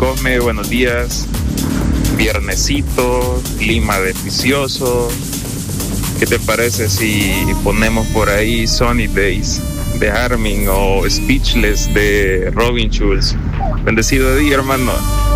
Cosme, buenos días. Viernesito, clima delicioso. ¿Qué te parece si ponemos por ahí Sunny Days de Armin o Speechless de Robin Schulz? Bendecido día, hermano.